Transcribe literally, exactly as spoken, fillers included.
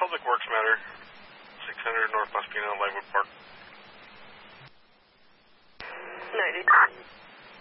Public Works Matter, six hundred North Pasadena, Lightwood Park. ninety.